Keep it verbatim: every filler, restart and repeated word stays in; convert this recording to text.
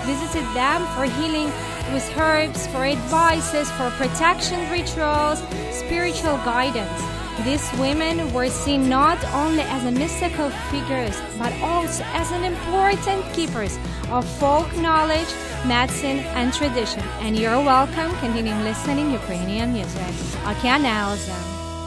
visited them for healing with herbs, for advices, for protection rituals, spiritual guidance. These women were seen not only as a mystical figures, but also as an important keepers of folk knowledge, medicine, and tradition. And you're welcome. Continue listening Ukrainian music. Okeanelza.